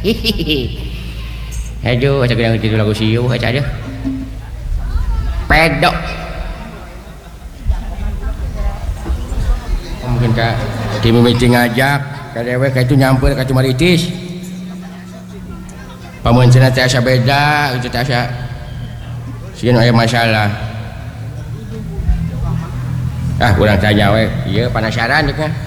Aduh, asa gedang itu lagu siu aja dia. Pedok. Mungkin ka di meeting ngajak ka dewek ka itu nyamper ka Cumaritis. Pamun cenah teh asa beda, itu teh asa sieun aya masalah. Urang tanya we, ieu penasaran deuk